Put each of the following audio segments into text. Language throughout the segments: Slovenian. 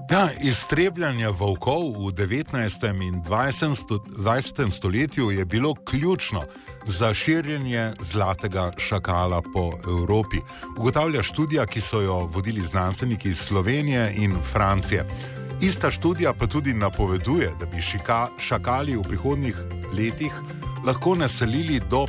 Ja, iztrebljanje volkov v 19. in 20. stoletju je bilo ključno za širjenje zlatega šakala po Evropi. Ugotavlja študija, ki so jo vodili znanstveniki iz Slovenije in Francije. Ista študija pa tudi napoveduje, da bi šakali v prihodnjih letih lahko naselili do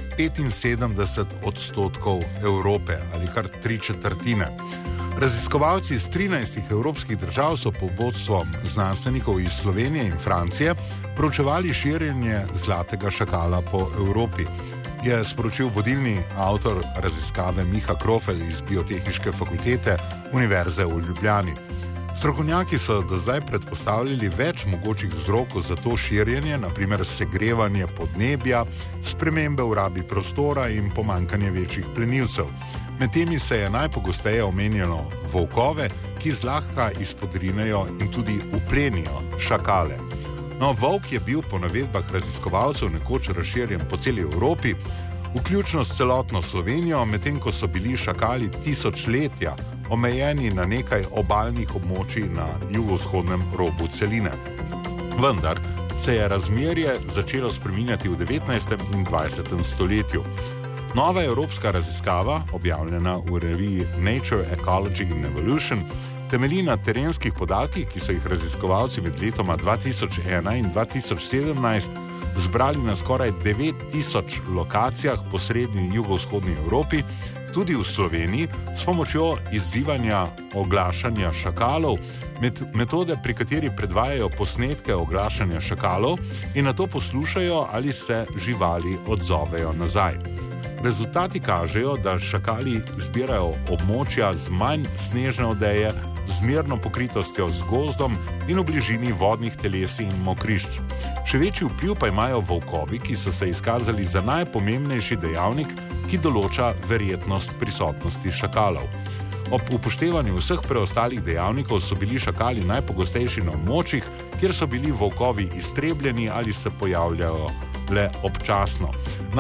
75% Evrope ali kar 3/4. Raziskovalci iz 13 evropskih držav so pod vodstvom znanstvenikov iz Slovenije in Francije proučevali širjenje zlatega šakala po Evropi, je sporočil vodilni avtor raziskave Miha Krofel iz Biotehniške fakultete Univerze v Ljubljani. Strokovnjaki so do zdaj predpostavljali več mogočih vzrokov za to širjenje, naprimer segrevanje podnebja, spremembe v rabi prostora in pomanjkanje večjih plenilcev. Med temi se je najpogosteje omenjalo volkove, ki zlahka izpodrinejo in tudi uplenijo šakale. No, volk je bil po navedbah raziskovalcev nekoč razširjen po celi Evropi, vključno s celotno Slovenijo, medtem ko so bili šakali tisočletja omejeni na nekaj obalnih območij na jugovzhodnem robu celine. Vendar se je razmerje začelo spreminjati v 19. in 20. stoletju. Nova evropska raziskava, objavljena v reviji Nature, Ecology and Evolution, temelji na terenskih podatkih, ki so jih raziskovalci med letoma 2001 in 2017 zbrali na skoraj 9000 lokacijah po srednji in jugovzhodni Evropi, tudi v Sloveniji, s pomočjo izzivanja oglašanja šakalov, metode, pri kateri predvajajo posnetke oglašanja šakalov in nato poslušajo, ali se živali odzovejo nazaj. Rezultati kažejo, da šakali zbirajo območja z manj snežne odeje, z mirno pokritostjo z gozdom in v bližini vodnih teles in mokrišč. Še večji vpliv pa imajo volkovi, ki so se izkazali za najpomembnejši dejavnik, ki določa verjetnost prisotnosti šakalov. Ob upoštevanju vseh preostalih dejavnikov so bili šakali najpogostejši na območjih, kjer so bili volkovi iztrebljeni ali se pojavljajo le občasno.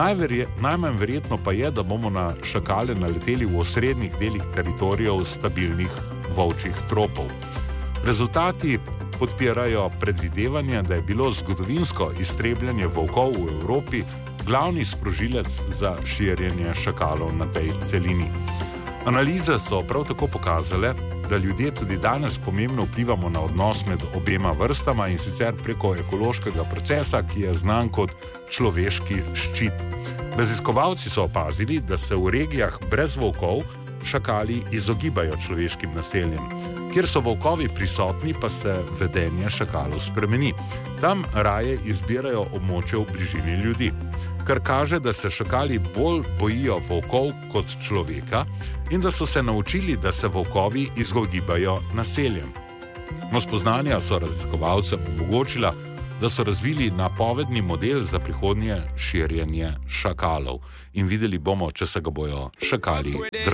Najmanj verjetno pa je, da bomo na šakale naleteli v osrednjih delih teritorijev stabilnih volčjih tropov. Rezultati podpirajo predvidevanje, da je bilo zgodovinsko iztrebljanje volkov v Evropi glavni sprožilec za širjenje šakalov na tej celini. Analize so prav tako pokazale, da ljudje tudi danes pomembno vplivamo na odnos med obema vrstama, in sicer preko ekološkega procesa, ki je znan kot človeški ščit. Raziskovalci so opazili, da se v regijah brez volkov šakali izogibajo človeškim naseljem. Kjer so volkovi prisotni, pa se vedenje šakalov spremeni. Tam raje izbirajo območje v bližini ljudi, kar kaže, da se šakali bolj bojijo volkov kot človeka in da so se naučili, da se volkovi izogibajo naseljem. No, spoznanja so raziskovalcem omogočila, da so razvili napovedni model za prihodnje širjenje šakalov. In videli bomo, če se ga bojo šakali